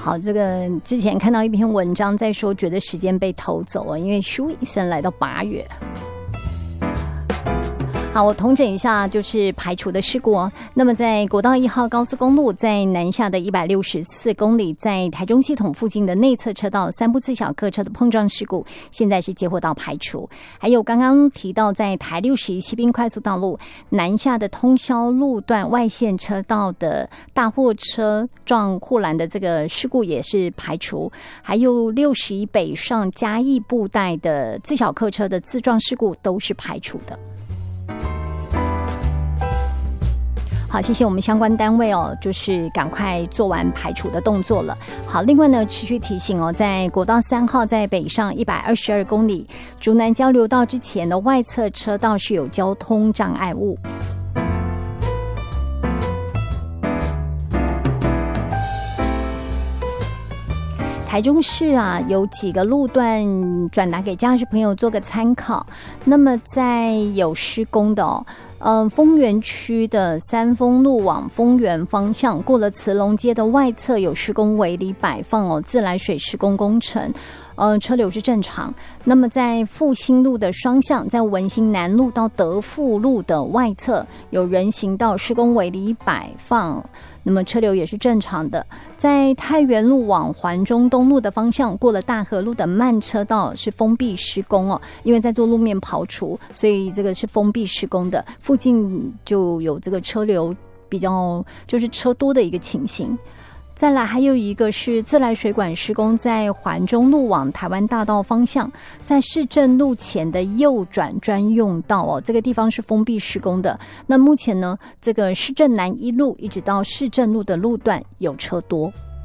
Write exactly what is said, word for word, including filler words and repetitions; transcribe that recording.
好，这个之前看到一篇文章在说，觉得时间被偷走了，因为咻一声来到八月。好，我统整一下，就是排除的事故哦。那么在国道一号高速公路在南下的一百六十四公里，在台中系统附近的内侧车道三部次小客车的碰撞事故，现在是接获到排除。还有刚刚提到在台六十一西滨快速道路南下的通霄路段外线车道的大货车撞护栏的这个事故也是排除。还有六十一北上嘉义布袋的自小客车的自撞事故都是排除的。好，谢谢我们相关单位哦，就是赶快做完排除的动作了。好，另外呢，持续提醒哦，在国道三号在北上一百二十二公里竹南交流道之前的外侧车道是有交通障碍物。台中市啊，有几个路段转达给驾驶朋友做个参考。那么在有施工的哦。嗯，丰原区的三丰路往丰原方向，过了慈龙街的外侧有施工围篱摆放哦，自来水施工工程，呃，车流是正常。那么在复兴路的双向，在文心南路到德富路的外侧有人行道施工围篱摆放，那么车流也是正常的。在太原路往环中东路的方向，过了大河路的慢车道是封闭施工哦，因为在做路面刨除，所以这个是封闭施工的，附近就有这个车流比较就是车多的一个情形。再来还有一个是自来水管施工，在环中路往台湾大道方向，在市政路前的右转专用道哦，这个地方是封闭施工的。那目前呢，这个市政南一路一直到市政路的路段有车多。